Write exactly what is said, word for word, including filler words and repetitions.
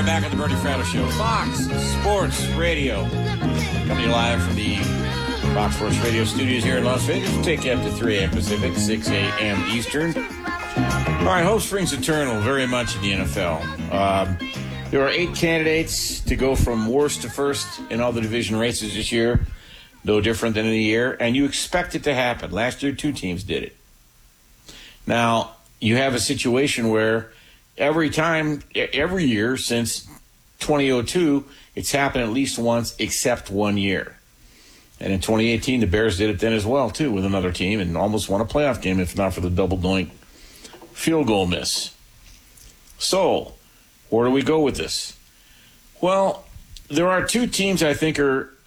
right back on the Bernie Fratto Show. Fox Sports Radio. Coming live from the Fox Sports Radio studios here in Las Vegas. We'll take you up to three a.m. Pacific, six a.m. Eastern. All right, hope springs eternal very much in the N F L. Um, there are eight candidates to go from worst to first in all the division races this year. No different than any year. And you expect it to happen. Last year, two teams did it. Now, you have a situation where every time, every year since twenty oh two, it's happened at least once except one year. And in twenty eighteen, the Bears did it then as well, too, with another team and almost won a playoff game, if not for the double doink field goal miss. So, where do we go with this? Well, there are two teams I think are